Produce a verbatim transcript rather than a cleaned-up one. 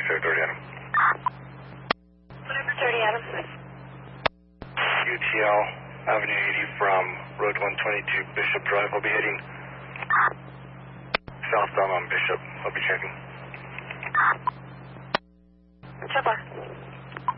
thirty Adam. Whatever, thirty Adam. U T L Avenue eighty from Road one twenty-two Bishop Drive. I'll be heading southbound on Bishop. I'll be checking. So far.